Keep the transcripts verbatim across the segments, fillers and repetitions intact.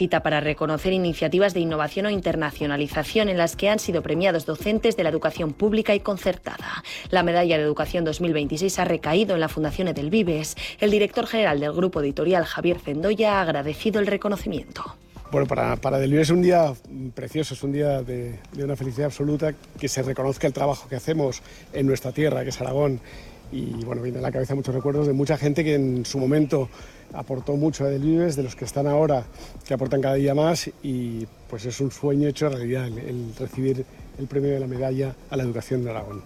cita para reconocer iniciativas de innovación o internacionalización en las que han sido premiados docentes de la educación pública y concertada. La medalla de Educación dos mil veintiséis ha recaído en la Fundación Edelvives. El director general del grupo editorial, Javier Zendoya, ha agradecido el reconocimiento. Bueno, para, para Edelvives es un día precioso, es un día de, de una felicidad absoluta que se reconozca el trabajo que hacemos en nuestra tierra, que es Aragón. Y bueno, viene a la cabeza muchos recuerdos de mucha gente que en su momento aportó mucho a Edelvives, de los que están ahora, que aportan cada día más, y pues es un sueño hecho realidad el, el recibir el premio de la medalla a la educación de Aragón.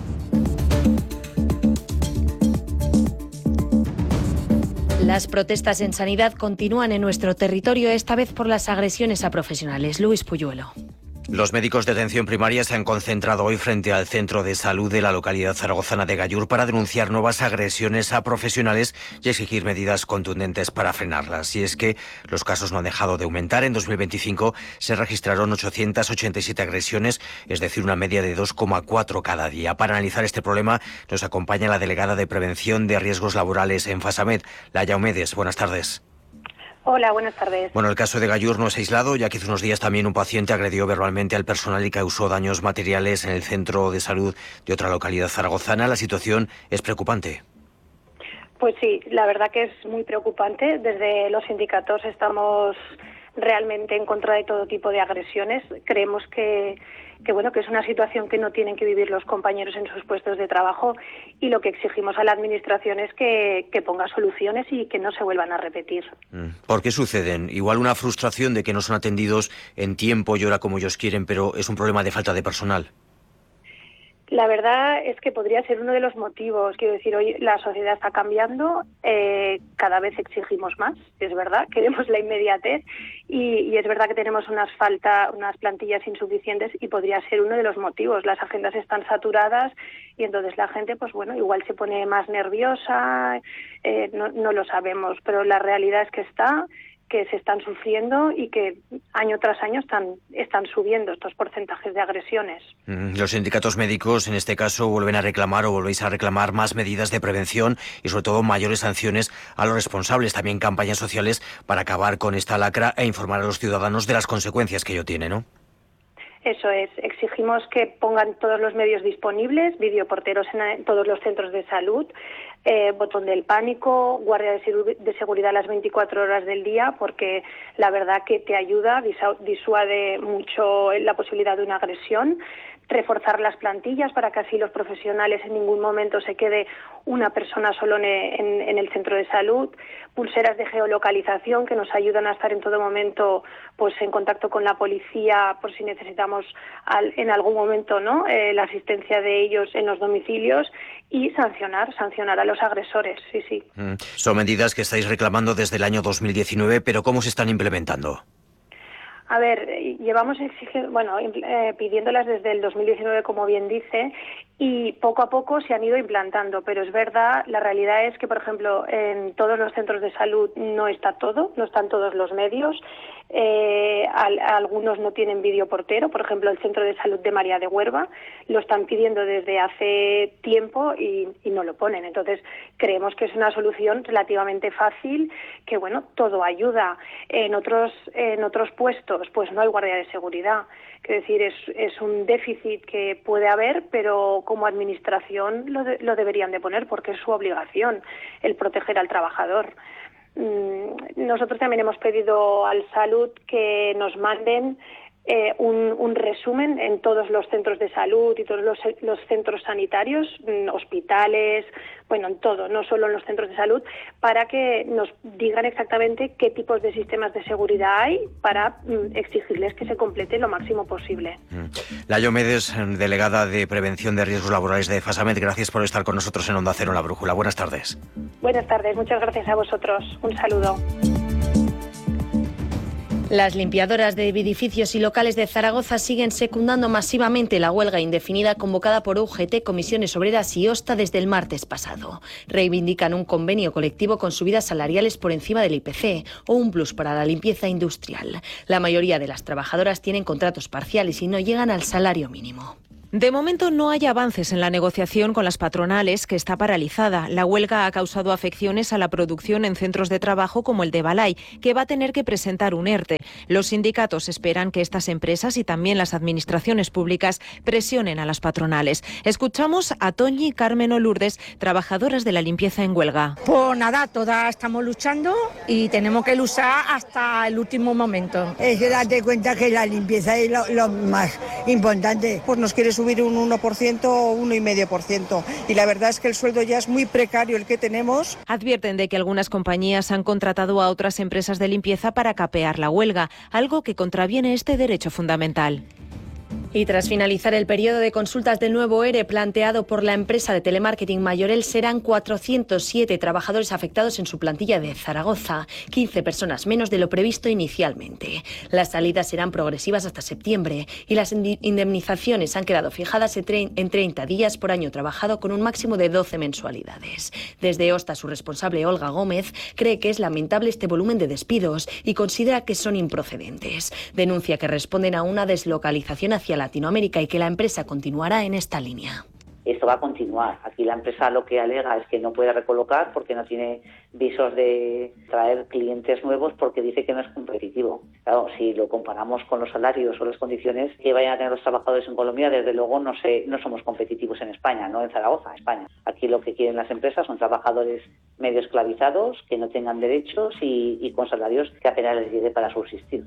Las protestas en sanidad continúan en nuestro territorio, esta vez por las agresiones a profesionales. Luis Puyuelo. Los médicos de atención primaria se han concentrado hoy frente al centro de salud de la localidad zaragozana de Gallur para denunciar nuevas agresiones a profesionales y exigir medidas contundentes para frenarlas. Y es que los casos no han dejado de aumentar. En dos mil veinticinco se registraron ochocientas ochenta y siete agresiones, es decir, una media de dos coma cuatro cada día. Para analizar este problema nos acompaña la delegada de Prevención de Riesgos Laborales en Fasamed, Laia Omedes. Buenas tardes. Hola, buenas tardes. Bueno, el caso de Gallur no es aislado, ya que hace unos días también un paciente agredió verbalmente al personal y causó daños materiales en el centro de salud de otra localidad zaragozana. La situación es preocupante. Pues sí, la verdad que es muy preocupante. Desde los sindicatos estamos realmente en contra de todo tipo de agresiones. Creemos que, que bueno, que es una situación que no tienen que vivir los compañeros en sus puestos de trabajo, y lo que exigimos a la administración es que, que ponga soluciones y que no se vuelvan a repetir. ¿Por qué suceden? Igual una frustración de que no son atendidos en tiempo y hora como ellos quieren, pero es un problema de falta de personal. La verdad es que podría ser uno de los motivos. Quiero decir, hoy la sociedad está cambiando, eh, cada vez exigimos más, es verdad, queremos la inmediatez y, y es verdad que tenemos unas falta, unas plantillas insuficientes y podría ser uno de los motivos. Las agendas están saturadas y entonces la gente, pues bueno, igual se pone más nerviosa, eh, no, no lo sabemos, pero la realidad es que está... que se están sufriendo y que año tras año están, están subiendo estos porcentajes de agresiones. Los sindicatos médicos, en este caso, vuelven a reclamar o volvéis a reclamar más medidas de prevención y, sobre todo, mayores sanciones a los responsables. También campañas sociales para acabar con esta lacra e informar a los ciudadanos de las consecuencias que ello tiene, ¿no? Eso es, exigimos que pongan todos los medios disponibles, videoporteros en todos los centros de salud, eh, botón del pánico, guardia de, de seguridad las veinticuatro horas del día, porque la verdad que te ayuda, disuade mucho la posibilidad de una agresión. Reforzar las plantillas para que así los profesionales en ningún momento se quede una persona solo en, en, en el centro de salud, pulseras de geolocalización que nos ayudan a estar en todo momento pues en contacto con la policía por si necesitamos al, en algún momento no eh, la asistencia de ellos en los domicilios, y sancionar, sancionar a los agresores, sí, sí. Mm. Son medidas que estáis reclamando desde el año dos mil diecinueve, pero ¿cómo se están implementando? A ver, llevamos exigiendo, bueno, eh, pidiéndolas desde el dos mil diecinueve, como bien dice, y poco a poco se han ido implantando, pero es verdad, la realidad es que, por ejemplo, en todos los centros de salud no está todo, no están todos los medios, eh, al, algunos no tienen videoportero, por ejemplo, el Centro de Salud de María de Huerva lo están pidiendo desde hace tiempo y, y no lo ponen. Entonces, creemos que es una solución relativamente fácil, que, bueno, todo ayuda. En otros, en otros puestos, pues no hay guardia de seguridad. Quiero decir, es, es un déficit que puede haber, pero como administración lo, de, lo deberían de poner porque es su obligación el proteger al trabajador. Nosotros también hemos pedido al Salud que nos manden eh, un, un resumen en todos los centros de salud y todos los, los centros sanitarios, hospitales, bueno, en todo, no solo en los centros de salud, para que nos digan exactamente qué tipos de sistemas de seguridad hay para mm, exigirles que se complete lo máximo posible. Laia Omedes, delegada de Prevención de Riesgos Laborales de Fasamed, gracias por estar con nosotros en Onda Cero en La Brújula. Buenas tardes. Buenas tardes, muchas gracias a vosotros. Un saludo. Las limpiadoras de edificios y locales de Zaragoza siguen secundando masivamente la huelga indefinida convocada por U G T, Comisiones Obreras y OSTA desde el martes pasado. Reivindican un convenio colectivo con subidas salariales por encima del I P C o un plus para la limpieza industrial. La mayoría de las trabajadoras tienen contratos parciales y no llegan al salario mínimo. De momento no hay avances en la negociación con las patronales, que está paralizada. La huelga ha causado afecciones a la producción en centros de trabajo como el de Balai, que va a tener que presentar un ERTE. Los sindicatos esperan que estas empresas y también las administraciones públicas presionen a las patronales. Escuchamos a Toñi, Carmen o Lourdes, trabajadoras de la limpieza en huelga. Pues nada, todas estamos luchando y tenemos que luchar hasta el último momento. Es que date cuenta que la limpieza es lo, lo más importante. Pues nos quiere subir un uno por ciento o uno coma cinco por ciento. Y la verdad es que el sueldo ya es muy precario el que tenemos. Advierten de que algunas compañías han contratado a otras empresas de limpieza para capear la huelga, algo que contraviene este derecho fundamental. Y tras finalizar el periodo de consultas del nuevo ERE planteado por la empresa de telemarketing Mayorel, serán cuatrocientos siete trabajadores afectados en su plantilla de Zaragoza, quince personas menos de lo previsto inicialmente. Las salidas serán progresivas hasta septiembre y las indemnizaciones han quedado fijadas en treinta días por año trabajado, con un máximo de doce mensualidades. Desde Osta, su responsable, Olga Gómez, cree que es lamentable este volumen de despidos y considera que son improcedentes. Denuncia que responden a una deslocalización hacia Latinoamérica y que la empresa continuará en esta línea. Esto va a continuar. Aquí la empresa lo que alega es que no puede recolocar porque no tiene visos de traer clientes nuevos, porque dice que no es competitivo. Claro, si lo comparamos con los salarios o las condiciones que vayan a tener los trabajadores en Colombia, desde luego no sé, no somos competitivos en España, no en Zaragoza, España. Aquí lo que quieren las empresas son trabajadores medio esclavizados, que no tengan derechos y, y con salarios que apenas les llegue para subsistir.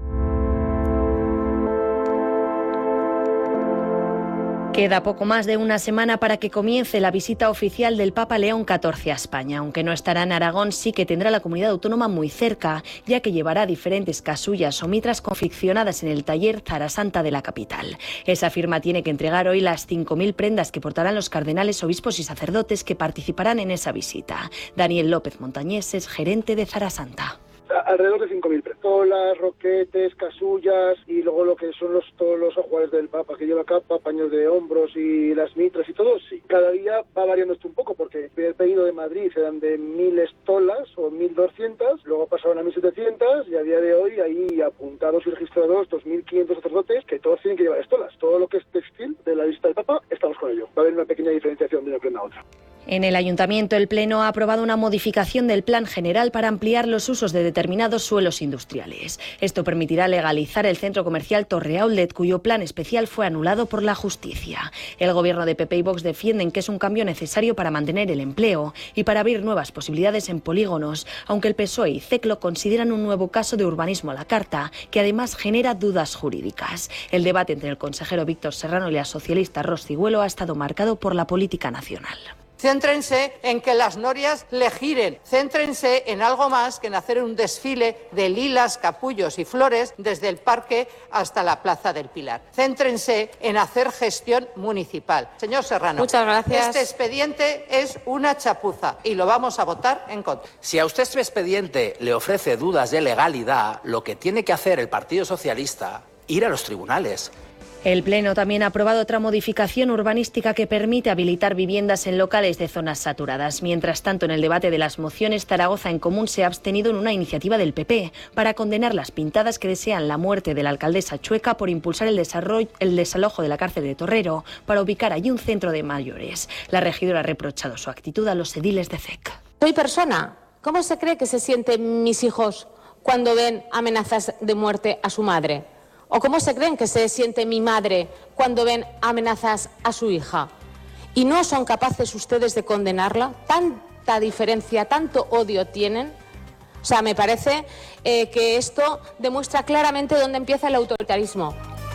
Queda poco más de una semana para que comience la visita oficial del Papa León catorce a España. Aunque no estará en Aragón, sí que tendrá la comunidad autónoma muy cerca, ya que llevará diferentes casullas o mitras confeccionadas en el taller Zarasanta de la capital. Esa firma tiene que entregar hoy las cinco mil prendas que portarán los cardenales, obispos y sacerdotes que participarán en esa visita. Daniel López Montañés es gerente de Zarasanta. Alrededor de cinco mil prestolas, roquetes, casullas y luego lo que son los todos los ajuares del Papa, que lleva capa, paños de hombros y las mitras y todo, sí. Cada día va variando esto un poco, porque el primer pedido de Madrid eran de mil estolas o mil doscientas, luego pasaron a mil setecientas y a día de hoy hay apuntados y registrados dos mil quinientos sacerdotes que todos tienen que llevar estolas. Todo lo que es textil de la lista del Papa, estamos con ello. Va a haber una pequeña diferenciación de una prenda a otra. En el Ayuntamiento, el Pleno ha aprobado una modificación del Plan General para ampliar los usos de determinados suelos industriales. Esto permitirá legalizar el centro comercial Torre Outlet, cuyo plan especial fue anulado por la justicia. El gobierno de P P y Vox defienden que es un cambio necesario para mantener el empleo y para abrir nuevas posibilidades en polígonos, aunque el P S O E y CECLO consideran un nuevo caso de urbanismo a la carta, que además genera dudas jurídicas. El debate entre el consejero Víctor Serrano y la socialista Ros Cigüelo ha estado marcado por la política nacional. Céntrense en que las norias le giren. Céntrense en algo más que en hacer un desfile de lilas, capullos y flores desde el parque hasta la Plaza del Pilar. Céntrense en hacer gestión municipal. Señor Serrano, muchas gracias. Este expediente es una chapuza y lo vamos a votar en contra. Si a usted este expediente le ofrece dudas de legalidad, lo que tiene que hacer el Partido Socialista, ir a los tribunales. El Pleno también ha aprobado otra modificación urbanística que permite habilitar viviendas en locales de zonas saturadas. Mientras tanto, en el debate de las mociones, Zaragoza en Común se ha abstenido en una iniciativa del P P para condenar las pintadas que desean la muerte de la alcaldesa Chueca por impulsar el, desarrollo, el desalojo de la cárcel de Torrero para ubicar allí un centro de mayores. La regidora ha reprochado su actitud a los ediles de C E C. Soy persona. ¿Cómo se cree que se sienten mis hijos cuando ven amenazas de muerte a su madre? ¿O cómo se creen que se siente mi madre cuando ven amenazas a su hija? ¿Y no son capaces ustedes de condenarla? ¿Tanta diferencia, tanto odio tienen? O sea, me parece eh, que esto demuestra claramente dónde empieza el autoritarismo.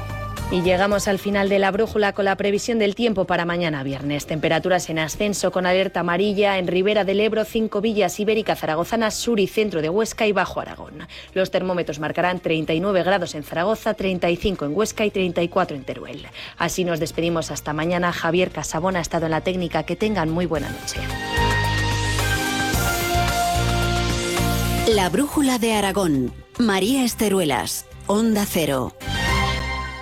Y llegamos al final de la brújula con la previsión del tiempo para mañana viernes. Temperaturas en ascenso con alerta amarilla en Ribera del Ebro, Cinco Villas, Ibérica, Zaragozana, sur y centro de Huesca y Bajo Aragón. Los termómetros marcarán treinta y nueve grados en Zaragoza, treinta y cinco en Huesca y treinta y cuatro en Teruel. Así nos despedimos hasta mañana. Javier Casabón ha estado en la técnica. Que tengan muy buena noche. La brújula de Aragón. María Esteruelas, Onda Cero.